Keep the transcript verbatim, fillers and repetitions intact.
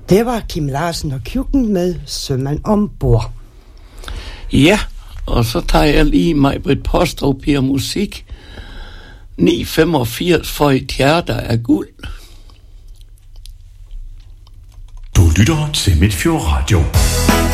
Det var Kim Larsen og Kjukken med Sømand ombord. Ja, og så tager jeg lige mig på et postopir musik. ni femogfirs for et hjerte af guld. Du lytter til Midtfjord Radio.